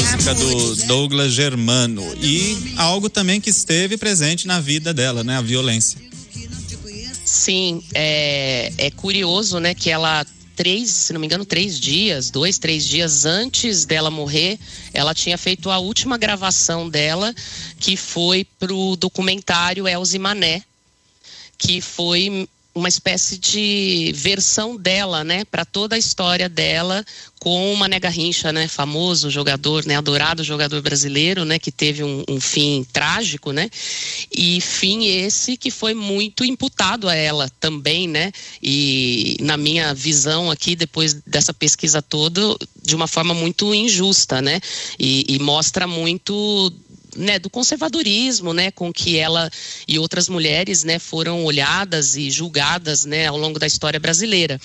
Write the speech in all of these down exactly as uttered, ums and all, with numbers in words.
música do Douglas Germano e algo também que esteve presente na vida dela, né? A violência. Sim, é, é curioso, né, que ela três, se não me engano, três dias, dois, três dias antes dela morrer, ela tinha feito a última gravação dela, que foi pro documentário Elze Mané, que foi uma espécie de versão dela, né, para toda a história dela com o Mané Garrincha, né, famoso jogador, né, adorado jogador brasileiro, né, que teve um, um fim trágico, né, e fim esse que foi muito imputado a ela também, né, e na minha visão aqui, depois dessa pesquisa toda, de uma forma muito injusta, né, e, e mostra muito, né, do conservadorismo, né, com que ela e outras mulheres, né, foram olhadas e julgadas, né, ao longo da história brasileira.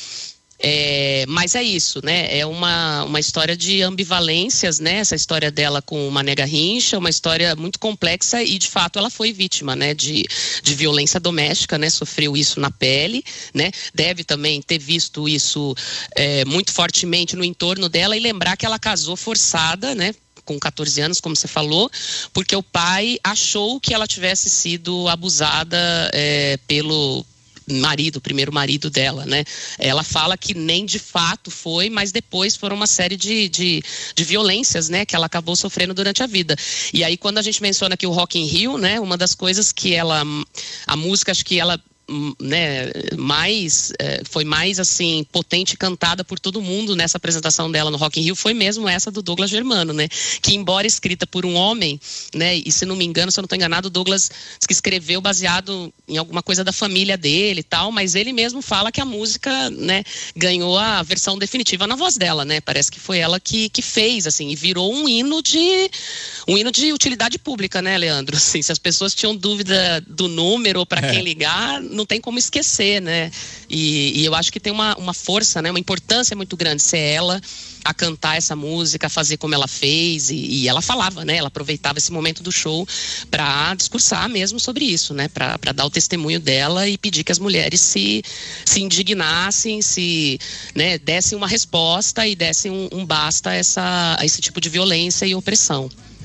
É, mas é isso, né, é uma, uma história de ambivalências, né, essa história dela com o Mané Garrincha, uma história muito complexa e de fato ela foi vítima, né, de, de violência doméstica, né, sofreu isso na pele, né, deve também ter visto isso é, muito fortemente no entorno dela e lembrar que ela casou forçada, né, com catorze anos, como você falou, porque o pai achou que ela tivesse sido abusada é, pelo marido, o primeiro marido dela, né? Ela fala que nem de fato foi, mas depois foram uma série de, de, de violências, né, que ela acabou sofrendo durante a vida. E aí quando a gente menciona aqui o Rock in Rio, né, uma das coisas que ela, a música, acho que ela né, mais, é, foi mais assim, potente, cantada por todo mundo nessa apresentação dela no Rock in Rio, foi mesmo essa do Douglas Germano, né, que embora escrita por um homem, né, e se não me engano, se eu não estou enganado, o Douglas diz que escreveu baseado em alguma coisa da família dele e tal, mas ele mesmo fala que a música, né, ganhou a versão definitiva na voz dela, né, parece que foi ela que, que fez, assim, e virou um hino de um hino de utilidade pública, né, Leandro, assim, se as pessoas tinham dúvida do número ou para é. quem ligar, não tem como esquecer, né? E, e eu acho que tem uma, uma força, né? Uma importância muito grande ser ela a cantar essa música, a fazer como ela fez, e, e ela falava, né? Ela aproveitava esse momento do show para discursar mesmo sobre isso, né? Para dar o testemunho dela e pedir que as mulheres se, se indignassem, se, né, dessem uma resposta e dessem um, um basta a, essa, a esse tipo de violência e opressão.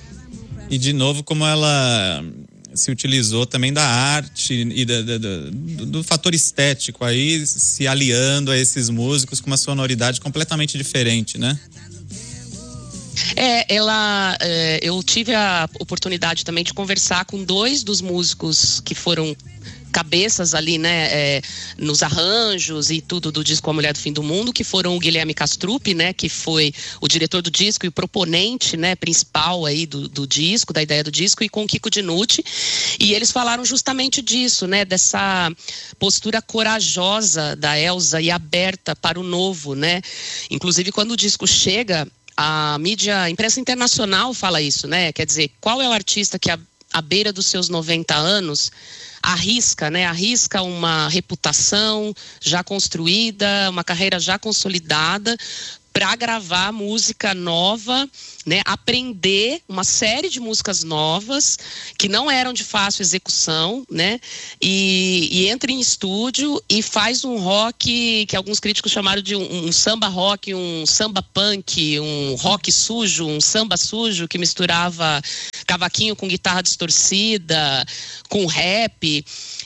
E de novo, como ela se utilizou também da arte e da, da, do, do fator estético aí, se aliando a esses músicos com uma sonoridade completamente diferente, né? É, ela, é, eu tive a oportunidade também de conversar com dois dos músicos que foram cabeças ali, né, é, nos arranjos e tudo do disco A Mulher do Fim do Mundo, que foram o Guilherme Castrup, né, que foi o diretor do disco e o proponente, né, principal aí do, do disco, da ideia do disco, e com o Kiko Dinucci, e eles falaram justamente disso, né, dessa postura corajosa da Elza e aberta para o novo, né, inclusive quando o disco chega, a mídia, a imprensa internacional fala isso, né, quer dizer, qual é o artista que à, à beira dos seus noventa anos arrisca, né, arrisca uma reputação já construída, uma carreira já consolidada para gravar música nova, né, aprender uma série de músicas novas que não eram de fácil execução, né, e, e entra em estúdio e faz um rock que alguns críticos chamaram de um, um samba rock, um samba punk, um rock sujo, um samba sujo que misturava cavaquinho com guitarra distorcida, com rap.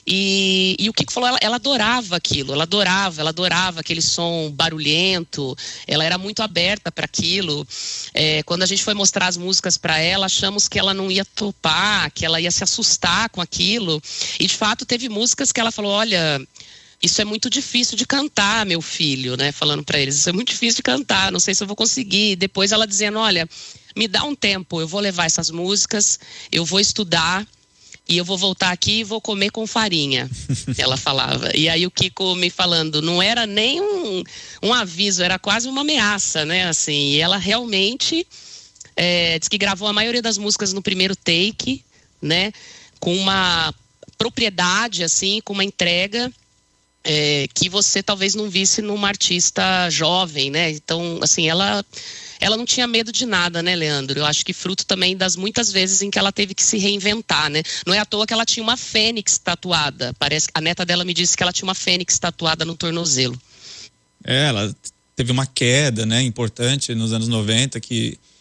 E, e o Kiko falou, ela, ela adorava aquilo, ela adorava, ela adorava aquele som barulhento, ela era muito aberta para aquilo. É, quando a gente foi mostrar as músicas para ela, achamos que ela não ia topar, que ela ia se assustar com aquilo. E de fato teve músicas que ela falou, olha, isso é muito difícil de cantar, meu filho, né? Falando para eles, isso é muito difícil de cantar, não sei se eu vou conseguir. Depois ela dizendo, olha, me dá um tempo, eu vou levar essas músicas, eu vou estudar, e eu vou voltar aqui e vou comer com farinha, ela falava. E aí o Kiko me falando, não era nem um, um aviso, era quase uma ameaça, né, assim. E ela realmente é, diz que gravou a maioria das músicas no primeiro take, né, com uma propriedade, assim, com uma entrega é, que você talvez não visse numa artista jovem, né. Então, assim, ela... Ela não tinha medo de nada, né, Leandro? Eu acho que fruto também das muitas vezes em que ela teve que se reinventar, né? Não é à toa que ela tinha uma fênix tatuada. Parece que a neta dela me disse que ela tinha uma fênix tatuada no tornozelo. É, ela teve uma queda, né, importante nos anos noventa, que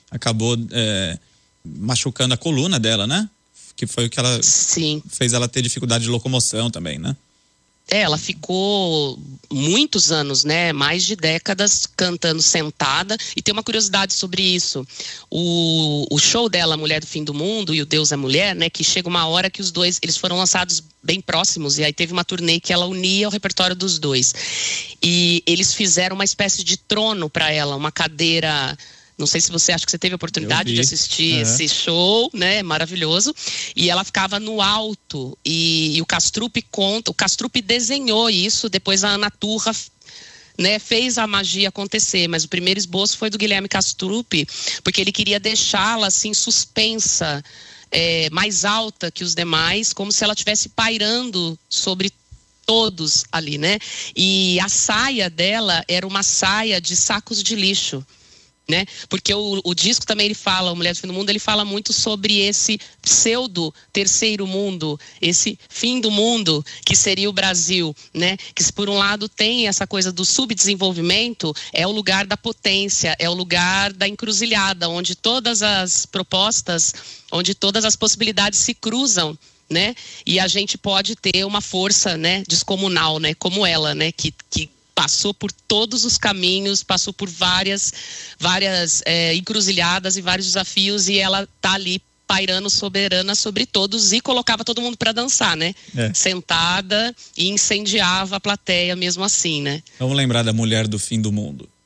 acabou é, machucando a coluna dela, né? Que foi o que ela Sim. fez ela ter dificuldade de locomoção também, né? É, ela ficou muitos anos, né, mais de décadas cantando sentada. E tem uma curiosidade sobre isso. O, o show dela, Mulher do Fim do Mundo e O Deus é Mulher, né, que chega uma hora que os dois, eles foram lançados bem próximos, e aí teve uma turnê que ela unia o repertório dos dois. E eles fizeram uma espécie de trono para ela, uma cadeira... Não sei se você acha que você teve a oportunidade de assistir uhum. esse show, né? Maravilhoso. E ela ficava no alto. E, e o Castrupe conta, o Castrupe desenhou isso, depois a Ana Turra, né, fez a magia acontecer. Mas o primeiro esboço foi do Guilherme Castrupe, porque ele queria deixá-la assim suspensa, é, mais alta que os demais, como se ela estivesse pairando sobre todos ali, né? E a saia dela era uma saia de sacos de lixo. Né? Porque o, o disco também ele fala, o Mulher do Fim do Mundo, ele fala muito sobre esse pseudo terceiro mundo, esse fim do mundo que seria o Brasil, né? Que se por um lado tem essa coisa do subdesenvolvimento, é o lugar da potência, é o lugar da encruzilhada, onde todas as propostas, onde todas as possibilidades se cruzam, né? E a gente pode ter uma força, né, descomunal, né? Como ela, né? Que, que passou por todos os caminhos, passou por várias, várias é, encruzilhadas e vários desafios, e ela tá ali pairando soberana sobre todos e colocava todo mundo para dançar, né? É. Sentada, e incendiava a plateia mesmo assim, né? Vamos lembrar da Mulher do Fim do Mundo.